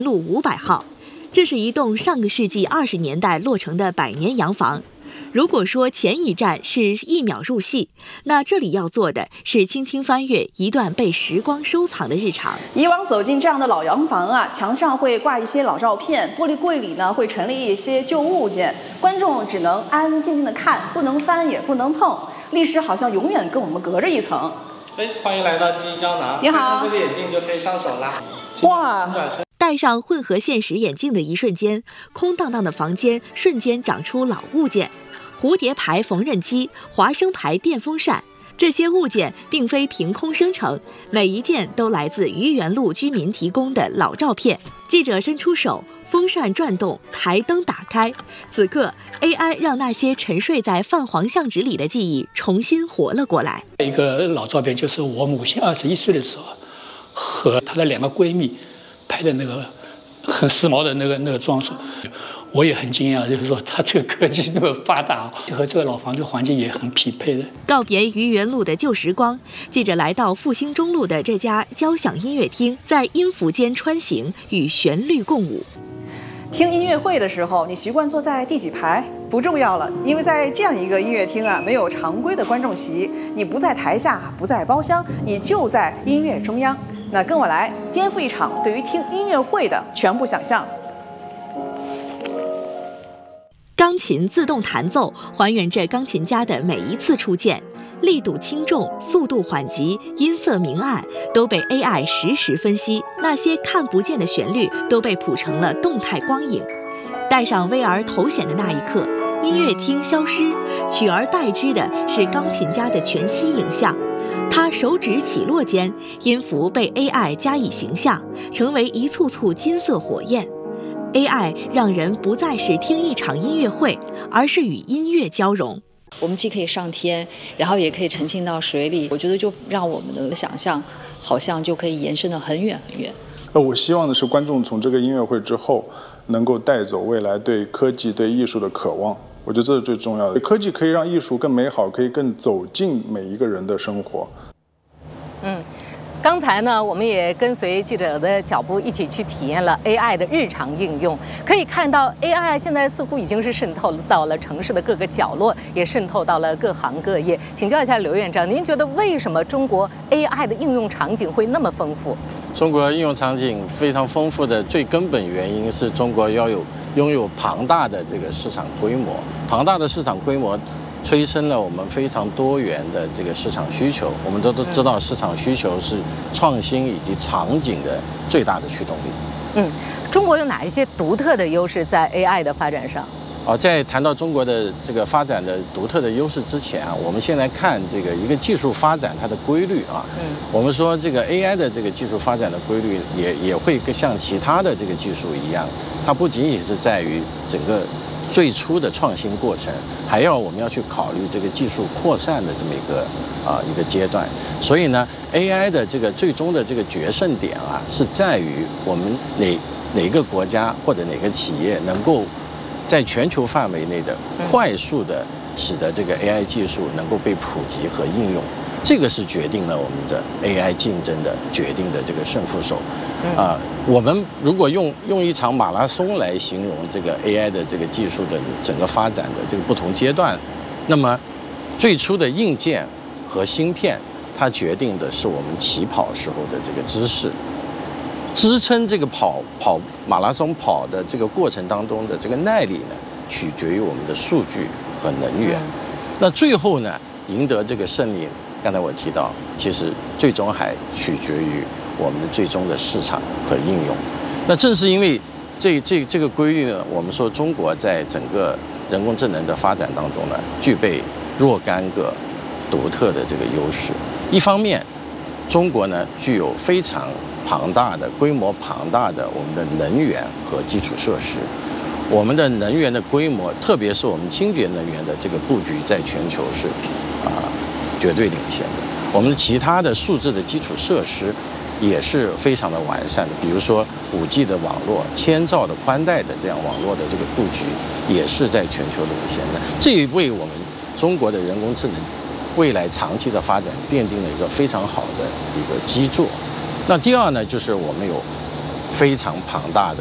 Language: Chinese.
路500号，这是一栋上个世纪20年代落成的100年洋房。如果说前一站是1秒入戏，那这里要做的是轻轻翻阅一段被时光收藏的日常。 以往走进这样的老洋房啊，墙上会挂一些老照片，玻璃柜里呢会陈列一些旧物件，观众只能安安静静的看，不能翻也不能碰，历史好像永远跟我们隔着一层。 欢迎来到记忆胶囊。 你好， 戴上这个眼镜就可以上手啦。 哇！ 戴上混合现实眼镜的一瞬间，空荡荡的房间瞬间长出老物件。蝴蝶牌缝纫机、华生牌电风扇，这些物件并非凭空生成，每一件都来自愚园路居民提供的老照片。记者伸出手，风扇转动，台灯打开，此刻 AI 让那些沉睡在泛黄相纸里的记忆重新活了过来。 一个老照片，就是我母亲21岁的时候，和她的2个闺蜜拍的那个很时髦的那个装束。我也很惊讶，就是说它这个科技那么发达，和这个老房子环境也很匹配的。 告别愚园路的旧时光，记者来到复兴中路的这家交响音乐厅，在音符间穿行，与旋律共舞。 听音乐会的时候，你习惯坐在第几排不重要了，因为在这样一个音乐厅啊，没有常规的观众席，你不在台下，不在包厢，你就在音乐中央。那跟我来颠覆一场对于听音乐会的全部想象。 钢琴自动弹奏，还原着钢琴家的每一次触键，力度轻重、速度缓急、音色明暗都被 AI 实时分析，那些看不见的旋律都被谱成了动态光影。戴上 VR 头显的那一刻，音乐厅消失，取而代之的是钢琴家的全息影像。他手指起落间，音符被 AI 加以形象，成为一簇簇金色火焰。AI 让人不再是听一场音乐会，而是与音乐交融。 我们既可以上天，然后也可以沉浸到水里，我觉得就让我们的想象好像就可以延伸得很远很远。 我希望的是观众从这个音乐会之后能够带走未来对科技、对艺术的渴望。我觉得这是最重要的。科技可以让艺术更美好，可以更走进每一个人的生活。 刚才呢，我们也跟随记者的脚步一起去体验了 AI 的日常应用。可以看到 AI 现在似乎已经是渗透到了城市的各个角落，也渗透到了各行各业。请教一下刘院长，您觉得为什么中国 AI 的应用场景会那么丰富？ 中国应用场景非常丰富的最根本原因是中国拥有庞大的这个市场规模，庞大的市场规模催生了我们非常多元的这个市场需求。我们都知道，市场需求是创新以及场景的最大的驱动力。 中国有哪一些独特的优势在 AI 的发展上？ 在谈到中国的这个发展的独特的优势之前啊，我们先来看这个一个技术发展它的规律啊。我们说这个 AI 的这个技术发展的规律也会像其他的这个技术一样，它不仅仅是在于整个最初的创新过程，我们要去考虑这个技术扩散的这么一个阶段。所以呢 ，AI 的这个最终的这个决胜点啊，是在于我们哪个国家或者哪个企业能够在全球范围内的快速的使得这个 AI 技术能够被普及和应用，这个是决定了我们的 AI 竞争的决定的这个胜负手。我们如果用一场马拉松来形容这个 AI 的这个技术的整个发展的这个不同阶段，那么最初的硬件和芯片，它决定的是我们起跑时候的这个姿势，支撑这个跑马拉松跑的这个过程当中的这个耐力呢，取决于我们的数据和能源。那最后呢，赢得这个胜利，刚才我提到，其实最终还取决于我们的最终的市场和应用。那正是因为这个规律呢，我们说中国在整个人工智能的发展当中呢，具备若干个独特的这个优势。一方面，中国呢具有非常规模庞大的我们的能源和基础设施。我们的能源的规模，特别是我们清洁能源的这个布局，在全球是绝对领先的。我们其他的数字的基础设施也是非常的完善的，比如说5G 的网络、1000兆的宽带的这样网络的这个布局，也是在全球领先的。这也为我们中国的人工智能未来长期的发展奠定了一个非常好的一个基座。那第二呢，就是我们有非常庞大的